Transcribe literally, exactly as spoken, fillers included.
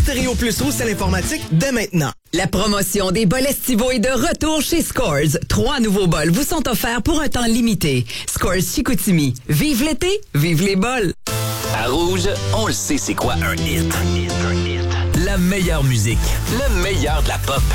Stéréo Plus Roussel Informatique dès maintenant. La promotion des bols estivaux est de retour chez Scores. Trois nouveaux bols vous sont offerts pour un temps limité. Scores Chicoutimi. Vive l'été, vive les bols. À Rouge, on le sait c'est quoi un hit. La meilleure musique, le meilleur de la pop.